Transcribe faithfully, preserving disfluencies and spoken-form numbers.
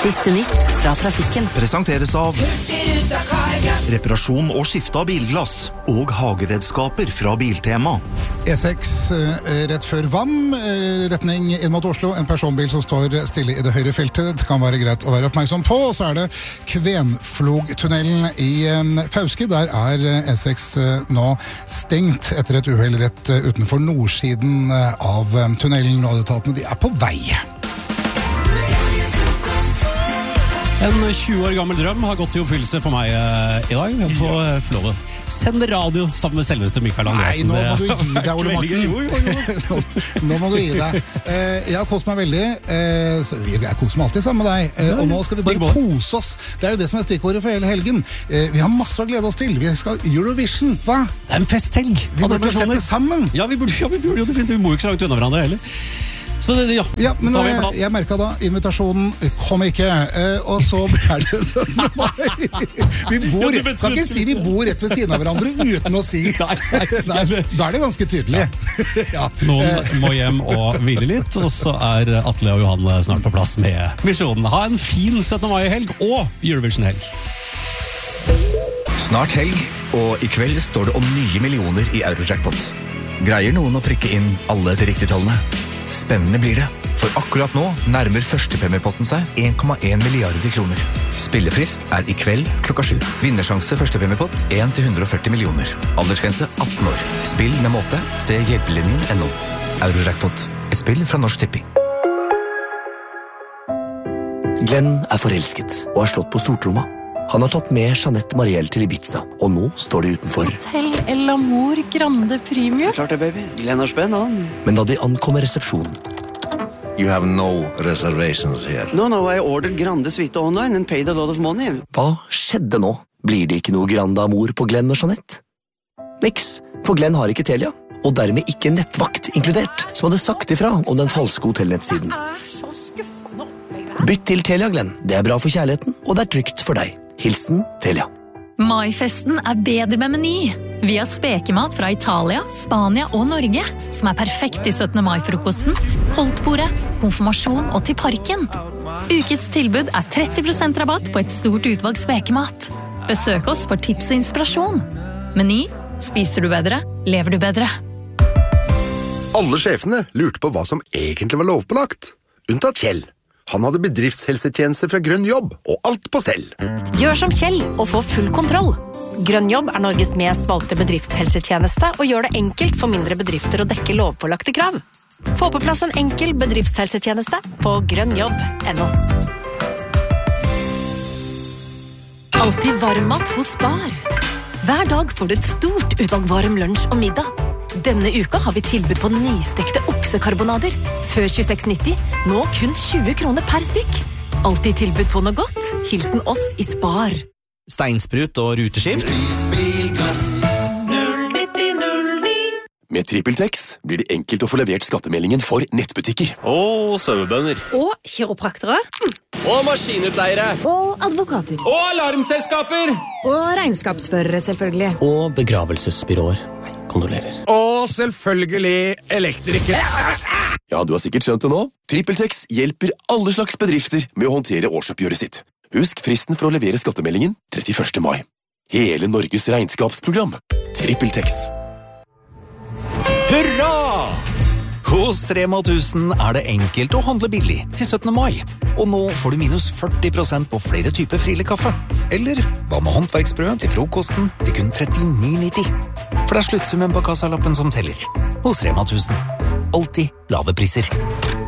Siste nytt fra trafikken. Presenteres av reparasjon og skifte av bilglass og hageredskaper fra Biltema. E seks rett før V A M, retning inn mot Oslo. En personbil som står stille i det høyre feltet. Det kan være greit å være oppmerksom på. Og så er det Kvenflogtunnelen i Fauske. Der er E seks nå stengt etter et uhell rett utenfor nordsiden av tunnelen. Nådetatene de er på vei. En tjue år gammel drøm har gått i oppfyllelse for meg uh, i dag. Jeg får uh, få lov å sende radio sammen med selveste Mikael Andreasen. Nei, nå må du gi deg, Ole Morten. Jo, jo, jo. Nå må du gi deg. Uh, jeg har kost meg veldig. Uh, så jeg koser meg alltid sammen med deg. Uh, og nå skal vi bare kose oss. Det er jo det som er stikkordet for hele helgen. Uh, vi har masse å glede oss til. Vi skal Eurovision, hva? Det er en festhelg. Vi burde jo sette sammen. Ja, vi burde, ja, vi burde jo definitivt. Vi må ikke så langt unna hverandre heller. Så det, ja, ja, men jeg, jeg merket da, invitasjonen kom ikke, eh, og så ble det sånn. Vi bor, kan ikke si vi bor rett ved siden av hverandre uten å si. Nei, da er det ganske tydelig. Ja. Noen må hjem og hvile litt, og så er Atle og Johan snart på plass med misjonen. Ha en fin syttende mai-helg og Eurovision-helg. Snart helg, og i kveld står det om nye millioner i Eurojackpot. Greier noen å prikke inn alle de riktige tallene? Spennende blir det, for akkurat nå nærmer førstepremierpotten seg en komma en milliarder kroner. Spillefrist er i kveld klokka sju. Vinnersjanse førstepremiepott en til hundre og førti millioner. Aldersgrense atten år. Spill med måte. Se hjelpelinjen punktum no. Eurojackpot. Et spill fra Norsk Tipping. Glenn er forelsket og har slått på stortromma. Han har tatt med Jeanette Marielle til Ibiza, og nå står de utenfor. Hotel El Amor Grande Premium. Klart det, baby. Glenn har spenn, han. Men da de ankommer resepsjonen... You have no reservations here. No, no, I ordered Grande Suite online and paid a lot of money. Hva skjedde nå? Blir det ikke noe Grande Amor på Glenn og Jeanette? Niks, for Glenn har ikke Telia, og dermed ikke nettvakt inkludert, som hadde sagt ifra om den falske hotellnettsiden. Bytt til Telia, Glenn. Det er bra for kjærligheten, og det er trygt for deg. Hilsen Telia. Maifesten er bedre med Meny. Vi har spekemat fra Italia, Spania og Norge, som er perfekt i syttende mai-frokosten, holdtbordet, konfirmasjon og til parken. Ukets tilbud er tretti prosent rabatt på et stort utvalg spekemat. Besøk oss for tips og inspirasjon. Meny. Spiser du bedre, lever du bedre. Alle sjefene lurte på hva som egentlig var lovpålagt. Unntatt Kjell. Han hadde bedriftshelsetjenester fra Grønn Jobb, og alt på stell. Gjør som Kjell og få full kontroll. Grønn Jobb er Norges mest valgte bedriftshelsetjeneste og gjør det enkelt for mindre bedrifter å dekke lovpålagte krav. Få på plass en enkel bedriftshelsetjeneste på grønnjobb punktum no. Alltid varmmat hos Spar. Hver dag får du et stort utvalg varm lunsj og middag. Denne uka har vi tilbud på nystekte oksekarbonader. Før tjueseks nitti, nå kun tjue kroner per stykk. Alltid tilbud på noe godt. Hilsen oss i Spar. Steinsprut og ruteskift. Med TrippelTex blir det enkelt å få levert skattemeldingen for nettbutikker. Og sauebønder. Og kiropraktere. Og maskinutleiere. Og advokater. Og alarmselskaper. Og regnskapsførere, selvfølgelig. Og begravelsesbyråer. Kondolerer. Og selvfølgelig elektrikere. Ja, du har sikkert skjønt det nå. TrippelTex hjelper alle slags bedrifter med å håndtere årsoppgjøret sitt. Husk fristen for å levere skattemeldingen trettiførste mai. Hele Norges regnskapsprogram. TrippelTex. Hurra! Hos Rema tusen er det enkelt å handle billig til syttende mai. Og nå får du minus førti prosent på flere typer Friele kaffe. Eller hva med håndverksbrød til frokosten til kun trettini nitti. For det er sluttsummen på kassalappen som teller. Hos Rema tusen. Alltid lave priser.